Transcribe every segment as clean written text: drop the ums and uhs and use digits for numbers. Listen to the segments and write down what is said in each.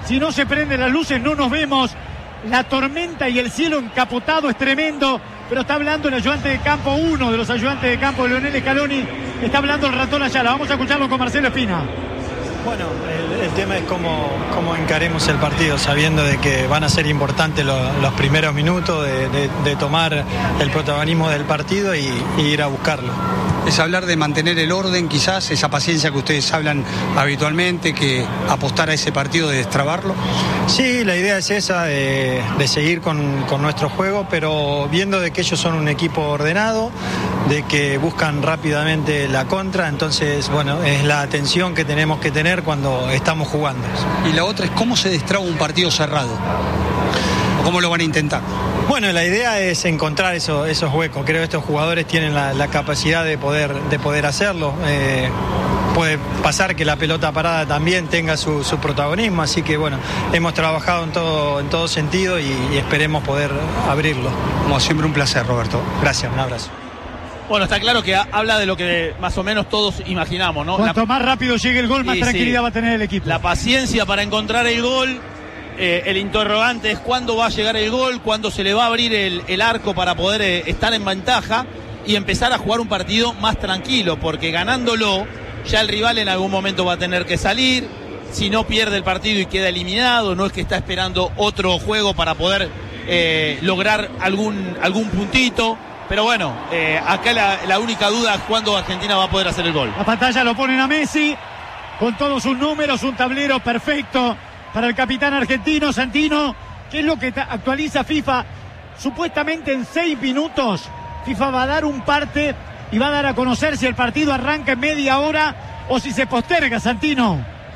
Si no se prenden las luces no nos vemos. La tormenta y el cielo encapotado es tremendo. Pero está hablando el ayudante de campo, uno de los ayudantes de campo de Leonel Scaloni. Está hablando el ratón Ayala. Vamos a escucharlo con Marcelo Espina. Bueno, el tema es cómo encaremos el partido, sabiendo de que van a ser importantes los primeros minutos, de tomar el protagonismo del partido y ir a buscarlo. Es hablar de mantener el orden, quizás, esa paciencia que ustedes hablan habitualmente, que apostar a ese partido, de destrabarlo. Sí, la idea es esa, de seguir con nuestro juego, pero viendo de que ellos son un equipo ordenado, de que buscan rápidamente la contra, entonces, bueno, es la atención que tenemos que tener cuando estamos jugando. Y la otra es cómo se destraba un partido cerrado, o cómo lo van a intentar. Bueno, la idea es encontrar esos huecos. Creo que estos jugadores tienen la capacidad de poder hacerlo. Puede pasar que la pelota parada también tenga su protagonismo, así que bueno, hemos trabajado en todo sentido y esperemos poder abrirlo. Como siempre, un placer, Roberto. Gracias, un abrazo. Bueno, está claro que habla de lo que más o menos todos imaginamos, ¿no? Cuanto más rápido llegue el gol, más tranquilidad va a tener el equipo. La paciencia para encontrar el gol. El interrogante es cuándo va a llegar el gol, cuándo se le va a abrir el arco para poder estar en ventaja y empezar a jugar un partido más tranquilo, porque ganándolo ya el rival en algún momento va a tener que salir. Si no, pierde el partido y queda eliminado. No es que está esperando otro juego para poder lograr algún puntito. Pero bueno, acá la única duda es cuándo Argentina va a poder hacer el gol. La pantalla lo ponen a Messi con todos sus números, un tablero perfecto para el capitán argentino. Santino, ¿qué es lo que actualiza FIFA? Supuestamente en 6 minutos FIFA va a dar un parte y va a dar a conocer si el partido arranca en media hora o si se posterga, Santino.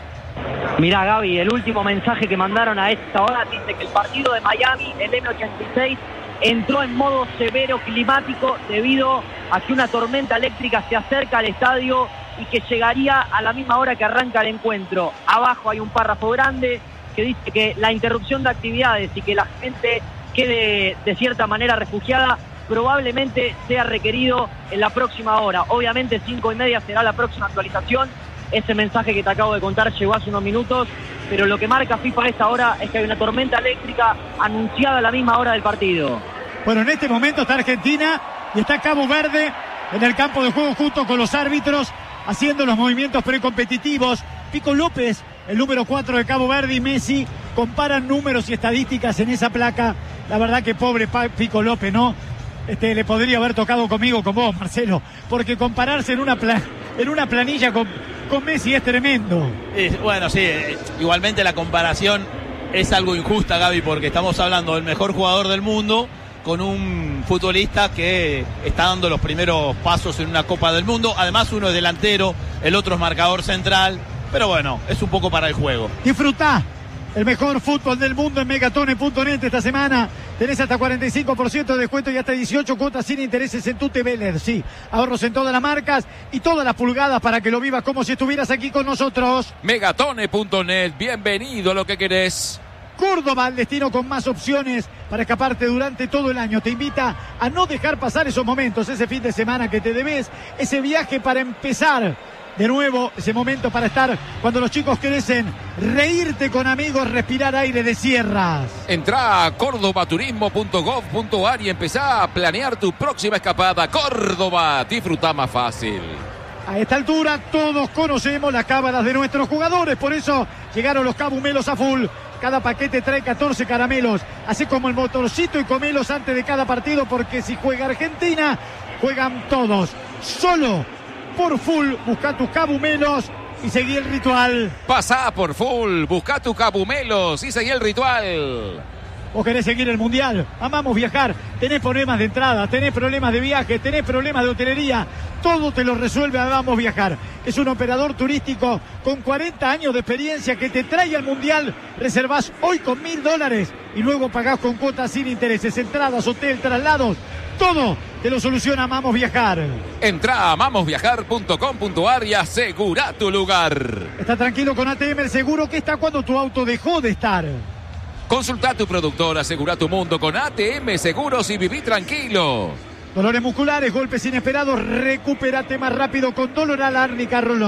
Mirá, Gaby, el último mensaje que mandaron a esta hora dice que el partido de Miami, el M86, entró en modo severo climático debido a que una tormenta eléctrica se acerca al estadio y que llegaría a la misma hora que arranca el encuentro. Abajo hay un párrafo grande que dice que la interrupción de actividades y que la gente quede de cierta manera refugiada probablemente sea requerido en la próxima hora. Obviamente 5:30 será la próxima actualización. Ese mensaje que te acabo de contar llegó hace unos minutos, pero lo que marca FIFA a esta hora es que hay una tormenta eléctrica anunciada a la misma hora del partido. Bueno, en este momento está Argentina y está Cabo Verde en el campo de juego junto con los árbitros haciendo los movimientos precompetitivos. Pico López, el número 4 de Cabo Verde, y Messi comparan números y estadísticas en esa placa. La verdad que pobre Pico López, ¿no? Le podría haber tocado conmigo, con vos, Marcelo, porque compararse en una planilla con Messi es tremendo. Bueno, sí, igualmente la comparación es algo injusta, Gaby, porque estamos hablando del mejor jugador del mundo con un futbolista que está dando los primeros pasos en una Copa del Mundo. Además, uno es delantero, el otro es marcador central, pero bueno, es un poco para el juego. Disfrutá el mejor fútbol del mundo en megatone.net esta semana. Tenés hasta 45% de descuento y hasta 18 cuotas sin intereses en tu TV LED. Sí, ahorros en todas las marcas y todas las pulgadas para que lo vivas como si estuvieras aquí con nosotros. Megatone.net, bienvenido a lo que querés. Córdoba, el destino con más opciones para escaparte durante todo el año. Te invita a no dejar pasar esos momentos, ese fin de semana que te debes, ese viaje para empezar de nuevo, ese momento para estar cuando los chicos crecen, reírte con amigos, respirar aire de sierras. Entrá a cordobaturismo.gov.ar y empezá a planear tu próxima escapada. Córdoba, disfruta más fácil. A esta altura todos conocemos las cábalas de nuestros jugadores, por eso llegaron los cabumelos a full. Cada paquete trae 14 caramelos, así como el motorcito, y comelos antes de cada partido, porque si juega Argentina, juegan todos. Solo por full, busca tus cabumelos y seguí el ritual. Pasá por full, busca tus cabumelos y seguí el ritual. ¿Vos querés seguir el mundial? Amamos viajar. Tenés problemas de entrada, tenés problemas de viaje, tenés problemas de hotelería. Todo te lo resuelve Amamos Viajar. Es un operador turístico con 40 años de experiencia que te trae al mundial. Reservás hoy con $1.000 y luego pagás con cuotas sin intereses. Entradas, hotel, traslados, todo te lo soluciona Amamos Viajar. Entrá a amamosviajar.com.ar y asegura tu lugar. Está tranquilo con ATM, el seguro que está cuando tu auto dejó de estar. Consulta a tu productor, asegura tu mundo con ATM Seguros y viví tranquilo. Dolores musculares, golpes inesperados, recupérate más rápido con Doloral Árnica Rolón.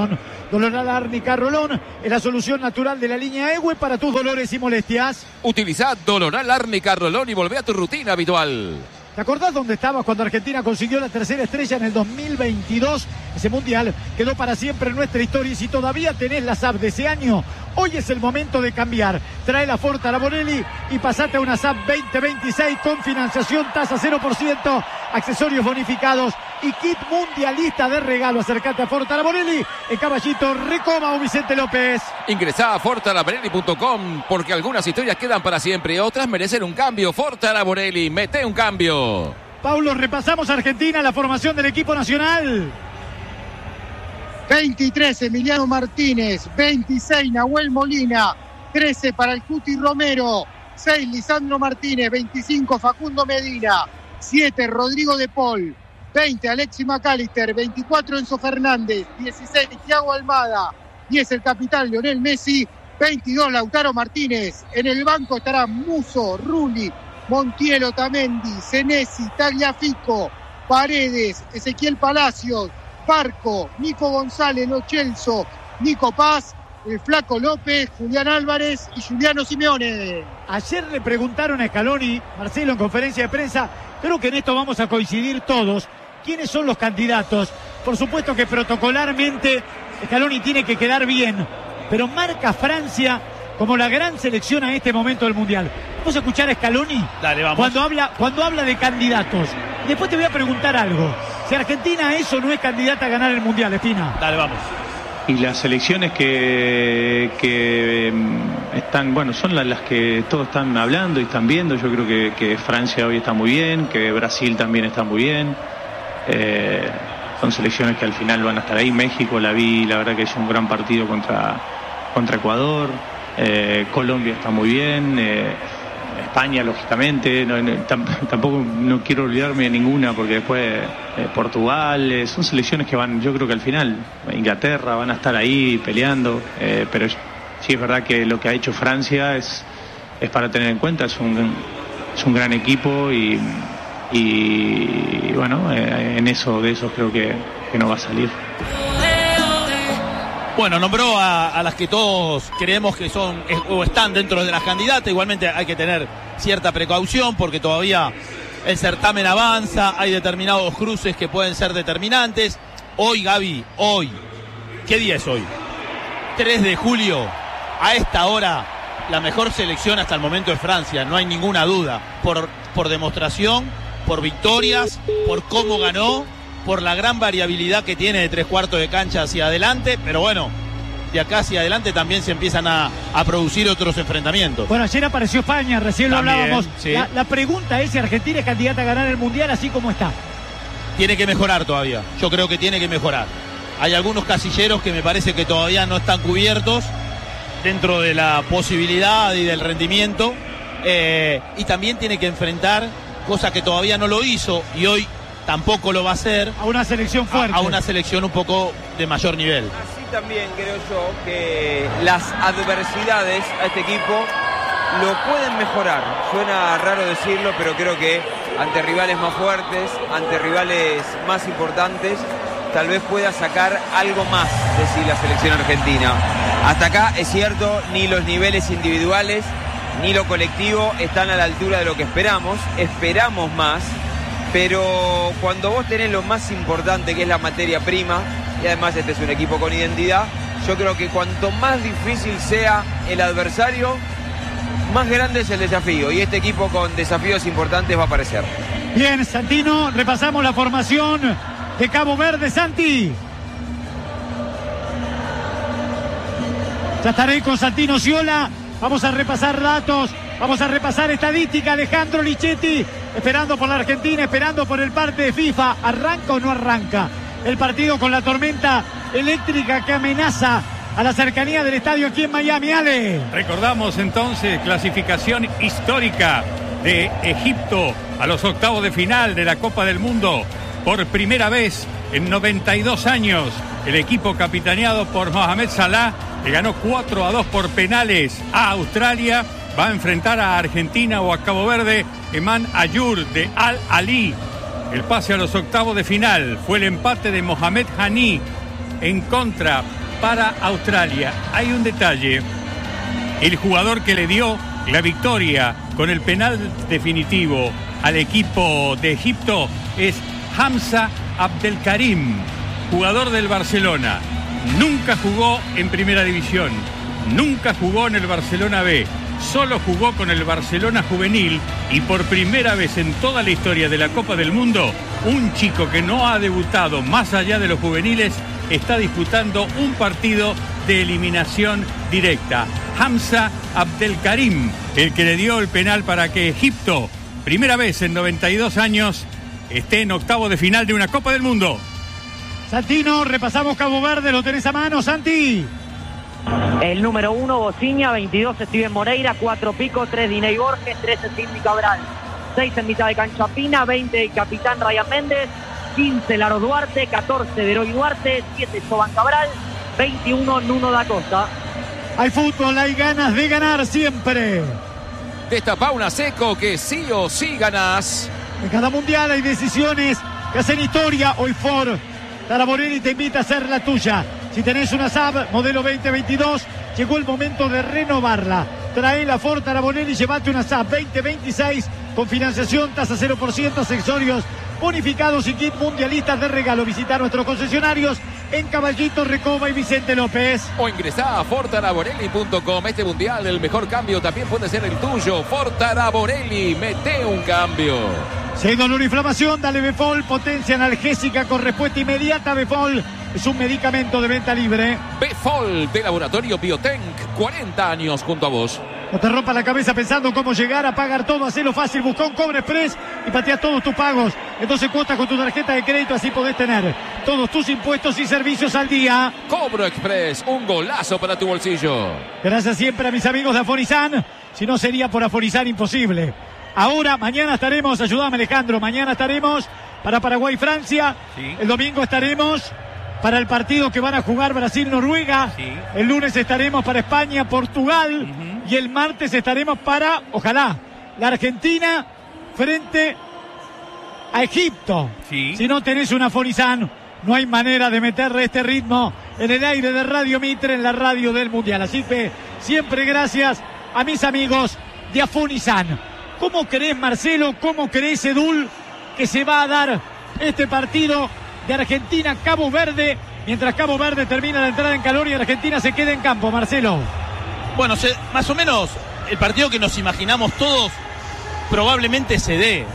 Doloral Árnica Rolón es la solución natural de la línea EWE para tus dolores y molestias. Utiliza Doloral Árnica Rolón y volvé a tu rutina habitual. ¿Te acordás dónde estabas cuando Argentina consiguió la tercera estrella en el 2022? Ese mundial quedó para siempre en nuestra historia y si todavía tenés la SAP de ese año, hoy es el momento de cambiar. Trae la Ford Araborelli y pasate a una SAP 2026 con financiación, tasa 0%, accesorios bonificados y kit mundialista de regalo. Acércate a Ford Araborelli en Caballito, Recoma o Vicente López. Ingresá a fortaraborelli.com porque algunas historias quedan para siempre y otras merecen un cambio. Ford Araborelli, mete un cambio. Paulo, repasamos a Argentina, la formación del equipo nacional. 23 Emiliano Martínez, 26 Nahuel Molina, 13 para el Cuti Romero, 6 Lisandro Martínez, 25 Facundo Medina, 7 Rodrigo de Paul, 20 Alexis McAllister, 24 Enzo Fernández, 16 Thiago Almada, 10 el capitán Lionel Messi, 22 Lautaro Martínez. En el banco estarán Musso, Rulli, Montiel, Otamendi, Senesi, Tagliafico, Paredes, Ezequiel Palacios, Barco, Nico González, Lo Celso, Nico Paz, el Flaco López, Julián Álvarez y Juliano Simeone. Ayer le preguntaron a Scaloni, Marcelo, en conferencia de prensa, creo que en esto vamos a coincidir todos, ¿quiénes son los candidatos? Por supuesto que protocolarmente Scaloni tiene que quedar bien, pero marca Francia como la gran selección a este momento del Mundial. ¿Vamos a escuchar a Scaloni? Dale, vamos. Cuando habla de candidatos. Después te voy a preguntar algo. Si Argentina es o no es candidata a ganar el Mundial, Espina. Dale, vamos. Y las selecciones que están, bueno, son las que todos están hablando y están viendo. Yo creo que Francia hoy está muy bien, que Brasil también está muy bien. Son selecciones que al final van a estar ahí. México la verdad que es un gran partido contra Ecuador. Colombia está muy bien. España, lógicamente, tampoco no quiero olvidarme de ninguna porque después Portugal, son selecciones que van, yo creo que al final Inglaterra van a estar ahí peleando, pero sí es verdad que lo que ha hecho Francia es para tener en cuenta, es un gran equipo y bueno, de eso creo que no va a salir. Bueno, nombró a las que todos creemos que son o están dentro de las candidatas. Igualmente hay que tener cierta precaución porque todavía el certamen avanza, hay determinados cruces que pueden ser determinantes. Hoy, Gaby, ¿qué día es hoy? 3 de julio, a esta hora, la mejor selección hasta el momento es Francia, no hay ninguna duda, por demostración, por victorias, por cómo ganó, por la gran variabilidad que tiene de 3/4 de cancha hacia adelante, pero bueno, de acá hacia adelante también se empiezan a producir otros enfrentamientos. Bueno, ayer apareció España, recién lo hablábamos. Sí. La pregunta es si Argentina es candidata a ganar el Mundial así como está. Tiene que mejorar todavía, yo creo que tiene que mejorar. Hay algunos casilleros que me parece que todavía no están cubiertos dentro de la posibilidad y del rendimiento, y también tiene que enfrentar, cosa que todavía no lo hizo y hoy tampoco lo va a hacer, a una selección fuerte, a una selección un poco de mayor nivel. Así también creo yo que las adversidades a este equipo lo pueden mejorar. Suena raro decirlo, pero creo que ante rivales más fuertes, ante rivales más importantes, tal vez pueda sacar algo más de sí la selección argentina. Hasta acá es cierto, ni los niveles individuales ni lo colectivo están a la altura de lo que esperamos más. Pero cuando vos tenés lo más importante, que es la materia prima, y además este es un equipo con identidad, yo creo que cuanto más difícil sea el adversario, más grande es el desafío. Y este equipo con desafíos importantes va a aparecer. Bien, Santino, repasamos la formación de Cabo Verde. Santi. Ya estaré con Santino Sciola. Vamos a repasar datos. Vamos a repasar estadística. Alejandro Lichetti, esperando por la Argentina, esperando por el parte de FIFA. ¿Arranca o no arranca el partido con la tormenta eléctrica que amenaza a la cercanía del estadio aquí en Miami? Ale. Recordamos entonces clasificación histórica de Egipto a los octavos de final de la Copa del Mundo. Por primera vez en 92 años, el equipo capitaneado por Mohamed Salah, que ganó 4-2 por penales a Australia, va a enfrentar a Argentina o a Cabo Verde, Eman Ayur de Al Ahly. El pase a los octavos de final fue el empate de Mohamed Hani en contra para Australia. Hay un detalle. El jugador que le dio la victoria con el penal definitivo al equipo de Egipto es Hamza Abdelkarim, jugador del Barcelona. Nunca jugó en Primera División, nunca jugó en el Barcelona B, solo jugó con el Barcelona Juvenil y por primera vez en toda la historia de la Copa del Mundo, un chico que no ha debutado más allá de los juveniles está disputando un partido de eliminación directa. Hamza Abdelkarim, el que le dio el penal para que Egipto, primera vez en 92 años, esté en octavo de final de una Copa del Mundo. Santino, repasamos Cabo Verde, lo tenés a mano, Santi. El número 1, Bociña, 22, Steven Moreira, 4 Pico, 3 Diney Borges, 13 Sidney Cabral, 6 en mitad de cancha Pina, 20 el capitán Ryan Méndez, 15 Laro Duarte, 14 Deroy Duarte, 7 Jovan Cabral, 21 Nuno da Costa. Hay fútbol, hay ganas de ganar siempre. Destapa una Seco que sí o sí ganás. En cada mundial hay decisiones que hacen historia. Hoy Ford Taraborelli te invita a hacer la tuya. Si tenés una Saab modelo 2022, llegó el momento de renovarla. Trae la Ford Taraborelli y llévate una Saab 2026 con financiación, tasa 0%, accesorios bonificados y kit mundialistas de regalo. Visita nuestros concesionarios en Caballito, Recoba y Vicente López. O ingresá a fortaraborelli.com. Este mundial, el mejor cambio también puede ser el tuyo. Fortaraborelli, mete un cambio. Si hay dolor o inflamación, dale Befol, potencia analgésica con respuesta inmediata. Befol es un medicamento de venta libre. Befol de Laboratorio Biotenc, 40 años junto a vos. No te rompas la cabeza pensando cómo llegar a pagar todo, hacelo fácil, busca un Cobre Express y patea todos tus pagos. Entonces cuotas con tu tarjeta de crédito, así podés tener todos tus impuestos y servicios al día. Cobro Express, un golazo para tu bolsillo. Gracias siempre a mis amigos de Afonizan, si no sería por Afonizan imposible. Ahora, mañana estaremos, ayúdame Alejandro, mañana estaremos para Paraguay-Francia, sí. El domingo estaremos para el partido que van a jugar Brasil-Noruega, sí. El lunes estaremos para España-Portugal, y el martes estaremos para, ojalá, la Argentina frente a Egipto. Sí. Si no tenés una Afonizan, no hay manera de meterle este ritmo en el aire de Radio Mitre, en la radio del Mundial. Así que siempre gracias a mis amigos de Afonizan. ¿Cómo crees, Marcelo, cómo crees, Edul, que se va a dar este partido de Argentina-Cabo Verde, mientras Cabo Verde termina la entrada en calor y Argentina se queda en campo, Marcelo? Bueno, más o menos el partido que nos imaginamos todos probablemente se dé.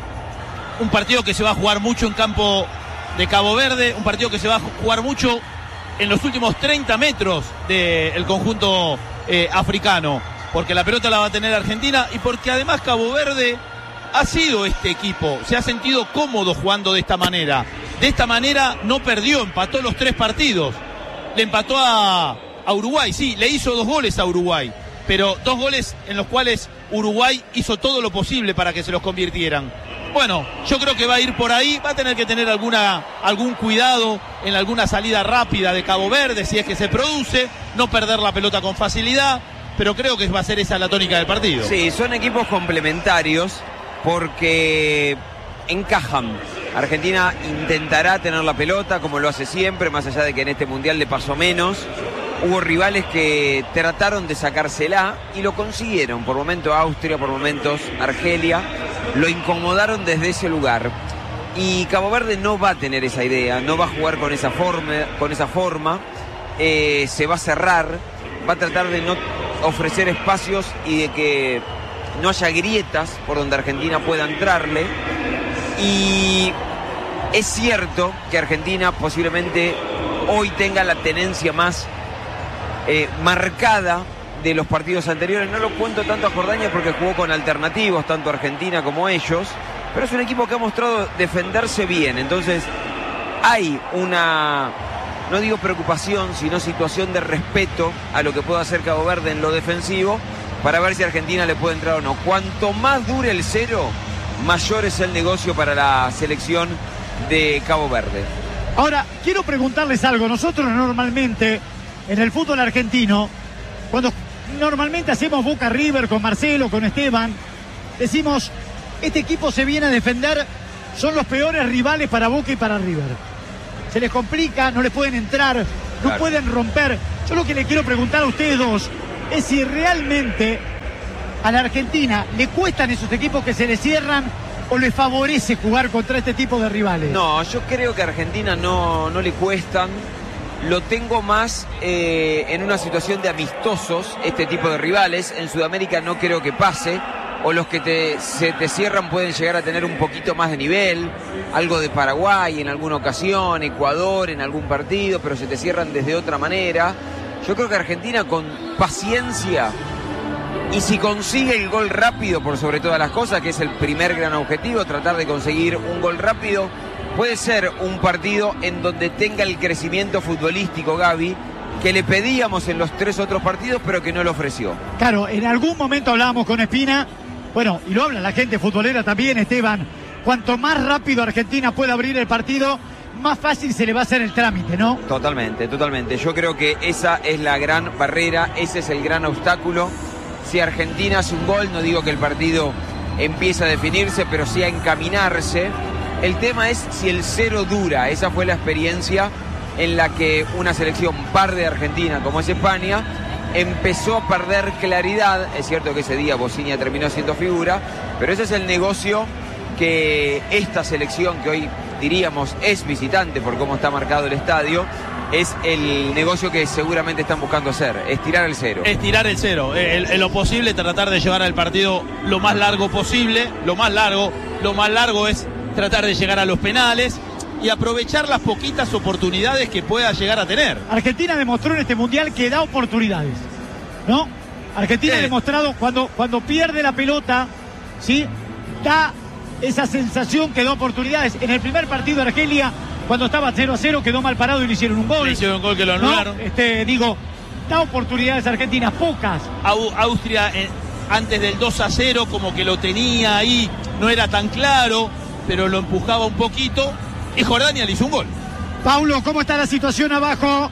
Un partido que se va a jugar mucho en campo de Cabo Verde, un partido que se va a jugar mucho en los últimos 30 metros del conjunto africano, porque la pelota la va a tener Argentina y porque además Cabo Verde ha sido este equipo, se ha sentido cómodo jugando de esta manera. De esta manera no perdió, empató los 3 partidos. Le empató a Uruguay, sí, le hizo 2 goles a Uruguay, pero 2 goles en los cuales Uruguay hizo todo lo posible para que se los convirtieran. Bueno, yo creo que va a ir por ahí, va a tener que tener algún cuidado en alguna salida rápida de Cabo Verde, si es que se produce, no perder la pelota con facilidad, pero creo que va a ser esa la tónica del partido. Sí, son equipos complementarios porque encajan. Argentina intentará tener la pelota como lo hace siempre, más allá de que en este mundial le pasó menos. Hubo rivales que trataron de sacársela y lo consiguieron. Por momentos Austria, por momentos Argelia. Lo incomodaron desde ese lugar. Y Cabo Verde no va a tener esa idea, no va a jugar con esa forma. Se va a cerrar, va a tratar de no ofrecer espacios y de que no haya grietas por donde Argentina pueda entrarle. Y es cierto que Argentina posiblemente hoy tenga la tenencia más marcada de los partidos anteriores. No lo cuento tanto a Jordania porque jugó con alternativos, tanto Argentina como ellos, pero es un equipo que ha mostrado defenderse bien. Entonces hay una, no digo preocupación, sino situación de respeto a lo que pueda hacer Cabo Verde en lo defensivo, para ver si Argentina le puede entrar o no. Cuanto más dure el 0, mayor es el negocio para la selección de Cabo Verde. Ahora, quiero preguntarles algo. Nosotros normalmente, en el fútbol argentino, cuando normalmente hacemos Boca River con Marcelo, con Esteban, decimos, este equipo se viene a defender, son los peores rivales para Boca y para River. Se les complica, no les pueden entrar. no Claro. pueden romper. Yo lo que le quiero preguntar a ustedes dos es si realmente a la Argentina le cuestan esos equipos que se le cierran o le favorece jugar contra este tipo de rivales. No, yo creo que a Argentina no le cuestan. Lo tengo más en una situación de amistosos, este tipo de rivales. En Sudamérica no creo que pase. O los que se te cierran pueden llegar a tener un poquito más de nivel. Algo de Paraguay en alguna ocasión, Ecuador en algún partido, pero se te cierran desde otra manera. Yo creo que Argentina con paciencia y si consigue el gol rápido por sobre todas las cosas, que es el primer gran objetivo, tratar de conseguir un gol rápido, puede ser un partido en donde tenga el crecimiento futbolístico, Gaby, que le pedíamos en los 3 otros partidos, pero que no lo ofreció. Claro, en algún momento hablábamos con Espina, bueno, y lo habla la gente futbolera también, Esteban, cuanto más rápido Argentina pueda abrir el partido, más fácil se le va a hacer el trámite, ¿no? Totalmente, totalmente. Yo creo que esa es la gran barrera, ese es el gran obstáculo. Si Argentina hace un gol, no digo que el partido empiece a definirse, pero sí a encaminarse. El tema es si el 0 dura. Esa fue la experiencia en la que una selección par de Argentina, como es España, empezó a perder claridad. Es cierto que ese día Bosnia terminó siendo figura, pero ese es el negocio que esta selección, que hoy diríamos es visitante por cómo está marcado el estadio, es el negocio que seguramente están buscando hacer, estirar el 0. Estirar el 0, en lo posible tratar de llevar al partido lo más largo posible, lo más largo es tratar de llegar a los penales y aprovechar las poquitas oportunidades que pueda llegar a tener. Argentina demostró en este mundial que da oportunidades, ¿no? Argentina ha demostrado cuando pierde la pelota, ¿sí? Da esa sensación que da oportunidades. En el primer partido de Argelia, cuando estaba 0-0, quedó mal parado y le hicieron un gol. Le hicieron un gol que lo anularon. ¿No? Da oportunidades a Argentina, pocas. Austria antes del 2-0 como que lo tenía ahí, no era tan claro, pero lo empujaba un poquito y Jordania le hizo un gol. Paulo, ¿cómo está la situación abajo?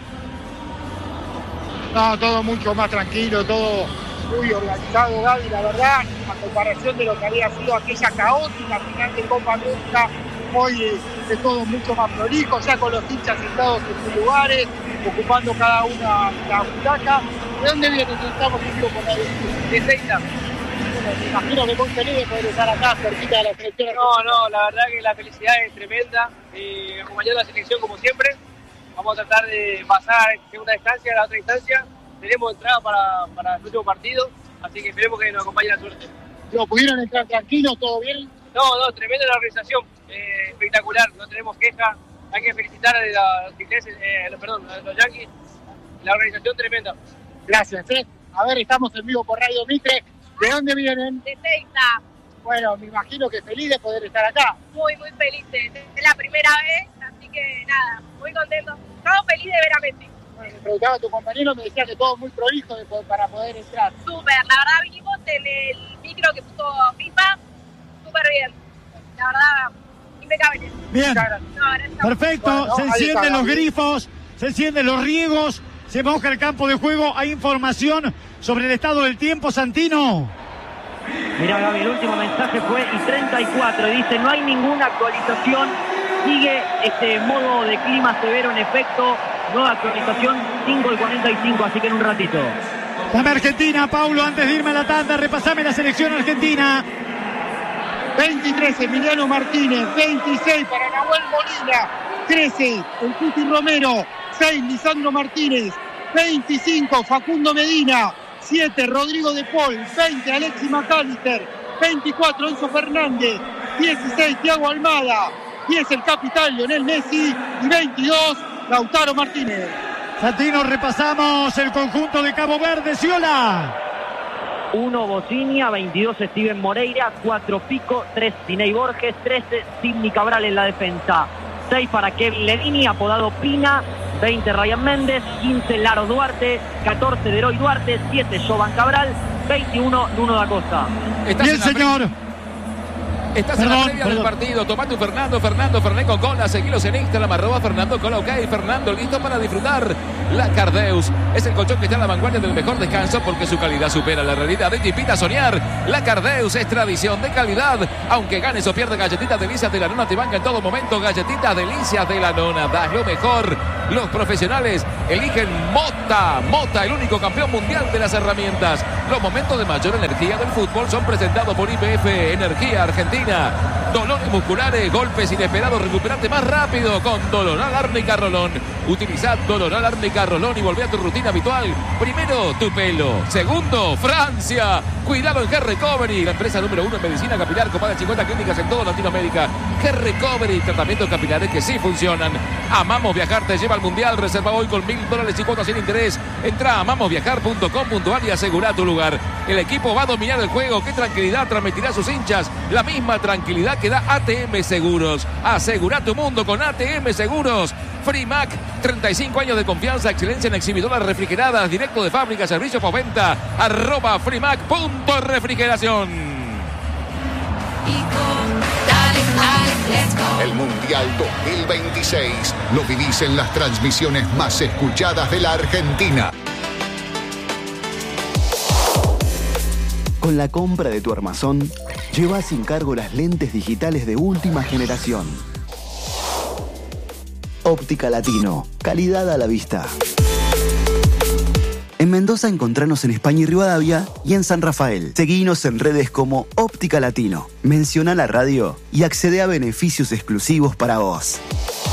No, todo mucho más tranquilo, todo muy organizado, Gaby, la verdad, a comparación de lo que había sido aquella caótica final de Copa América, hoy es todo mucho más prolijo, ya con los hinchas sentados en sus lugares, ocupando cada una la butaca. ¿De dónde vienen? Estamos en vivo por la de Seita. Me imagino que muy feliz de poder estar acá cerquita de la selección. No, la verdad que la felicidad es tremenda, acompañando a la selección como siempre. Vamos a tratar de pasar de una instancia a la otra instancia. Tenemos entrada para el último partido, así que esperemos que nos acompañe la suerte. ¿Pudieron entrar tranquilos? ¿Todo bien? No, tremenda la organización, espectacular, no tenemos queja. Hay que felicitar a los ingleses, a los yankees, la organización tremenda. Gracias. A ver, estamos en vivo por Radio Mitre. ¿De dónde vienen? De Seiza. Bueno, me imagino que feliz de poder estar acá. Muy felices. Es la primera vez, así que nada, muy contento. Estamos felices de ver a Messi. Bueno, me preguntaba a tu compañero, me decía que todo muy prolijo para poder entrar. Súper, la verdad vinimos en el micro que puso FIFA, súper bien. La verdad, impecable. Bien, perfecto, Bueno, se encienden está, los Gaby. grifos, se encienden los riegos, se moja el campo de juego. Hay información sobre el estado del tiempo, Santino. Mirá, Gaby, el último mensaje fue y 34, dice, no hay ninguna actualización, sigue este modo de clima severo en efecto, nueva actualización 5:45, así que en un ratito. Dame Argentina, Paulo, antes de irme a la tanda, repasame la selección argentina. 23, Emiliano Martínez. 26 para Nahuel Molina. 13, el Cuti Romero. 6, Lisandro Martínez. 25, Facundo Medina. 7, Rodrigo de Paul. 20, Alexis McAllister. 24, Enzo Fernández. 16, Thiago Almada. 10, el capitán Lionel Messi. Y 22, Lautaro Martínez. Santino, repasamos el conjunto de Cabo Verde, Ciola. 1 Bocinia, 22 Steven Moreira, 4 Pico, 3 Tinei Borges, 13 Sidney Cabral en la defensa, 6 para Kevin Ledini, apodado Pina, 20 Ryan Méndez, 15 Laro Duarte, 14 Leroy Duarte, 7 Jovan Cabral, 21 Nuno da Costa. Bien, señor. Estás en la previa del partido. Toma tu Fernando Fernet con cola. Seguilos en Instagram, @Fernando Cola. Ok, Fernando, listo para disfrutar. La Cardeus es el colchón que está a la vanguardia del mejor descanso porque su calidad supera la realidad y te invita a soñar. La Cardeus es tradición de calidad. Aunque ganes o pierdas, galletitas delicias de la nona te banca en todo momento. Galletitas delicias de la nona. Das lo mejor. Los profesionales eligen Mota. Mota, el único campeón mundial de las herramientas. Los momentos de mayor energía del fútbol son presentados por YPF Energía Argentina. Dolores musculares, golpes inesperados, recuperate más rápido con Doloral Árnica Rolón. Utilizad Doloral Árnica Rolón y volvé a tu rutina habitual. Primero, tu pelo. Segundo, Francia. Cuidado en Hair Recovery, la empresa número 1 en medicina capilar con más de 50 clínicas en toda Latinoamérica. Hair Recovery, tratamientos capilares que sí funcionan. Amamos Viajar te lleva al mundial. Reserva hoy con $1.000 y cuotas sin interés. Entra a amamosviajar.com.ar y asegura tu lugar. El equipo va a dominar el juego. ¿Qué tranquilidad transmitirá a sus hinchas? La misma tranquilidad que da ATM Seguros. Asegura tu mundo con ATM Seguros. Frimac, 35 años de confianza, excelencia en exhibidoras refrigeradas, directo de fábrica, servicio postventa, @Frimac.refrigeración. El Mundial 2026 lo vivís en las transmisiones más escuchadas de la Argentina. Con la compra de tu armazón, lleva sin cargo las lentes digitales de última generación. Óptica Latino, calidad a la vista. En Mendoza encontranos en España y Rivadavia y en San Rafael. Seguinos en redes como Óptica Latino. Menciona la radio y accede a beneficios exclusivos para vos.